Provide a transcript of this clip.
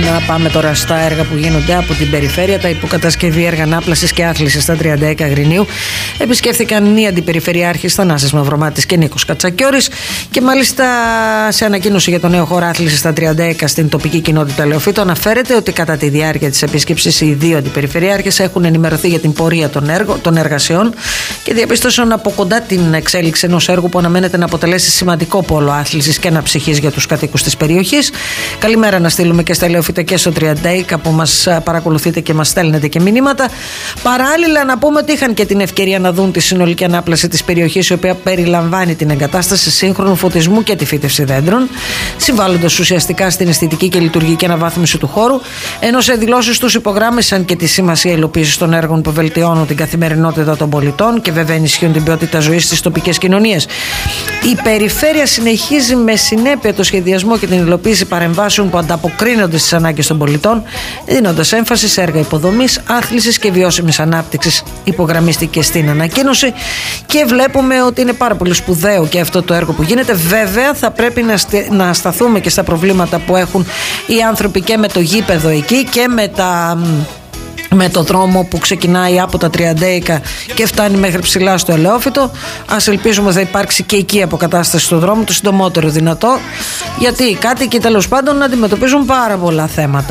Να πάμε τώρα στα έργα που γίνονται από την περιφέρεια. Τα υποκατασκευή έργα ανάπλασης και άθλησης στα 36 Αγρινίου επισκέφθηκαν οι αντιπεριφερειάρχες Θανάσης Μαυρομάτης και Νίκος Κατσακιώρης, και μάλιστα σε ανακοίνωση για το νέο χώρο άθλησης στα 36 στην τοπική κοινότητα Λεωφύτου αναφέρεται ότι κατά τη διάρκεια της επίσκεψης οι δύο αντιπεριφερειάρχες έχουν ενημερωθεί για την πορεία των εργασιών και διαπίστωσαν από κοντά την εξέλιξη ενός έργου που αναμένεται να αποτελέσει σημαντικό πόλο άθλησης και αναψυχής για τους κατοίκους της περιοχής. Καλημέρα να στείλουμε και στα Λεωφύτα και στο 30 που μας παρακολουθείτε και μας στέλνετε και μηνύματα. Παράλληλα, να πούμε ότι είχαν και την ευκαιρία να δουν τη συνολική ανάπλαση της περιοχής, η οποία περιλαμβάνει την εγκατάσταση σύγχρονου φωτισμού και τη φύτευση δέντρων, συμβάλλοντας ουσιαστικά στην αισθητική και λειτουργική αναβάθμιση του χώρου, ενώ σε δηλώσεις τους υπογράμμισαν και τη σημασία υλοποίησης των έργων που βελτιώνουν την καθημερινότητα των πολιτών και βέβαια ενισχύουν την ποιότητα ζωής στις τοπικές κοινωνίες. Η περιφέρεια συνεχίζει με συνέπεια το σχεδιασμό και την υλοποίηση παρεμβάσεων που ανταποκρίνονται στις ανάγκες των πολιτών, δίνοντας έμφαση σε έργα υποδομής, άθλησης και βιώσιμης ανάπτυξης, υπογραμμίστηκε στην ανακοίνωση. Και βλέπουμε ότι είναι πάρα πολύ σπουδαίο και αυτό το έργο που γίνεται. Βέβαια, θα πρέπει να σταθούμε και στα προβλήματα που έχουν οι άνθρωποι και με το γήπεδο εκεί και με το δρόμο που ξεκινάει από τα 30 και φτάνει μέχρι ψηλά στο Ελαιόφυτο. Ας ελπίζουμε θα υπάρξει και εκεί αποκατάσταση του δρόμου το συντομότερο δυνατό, γιατί οι κάτοικοι τέλος πάντων αντιμετωπίζουν πάρα πολλά θέματα.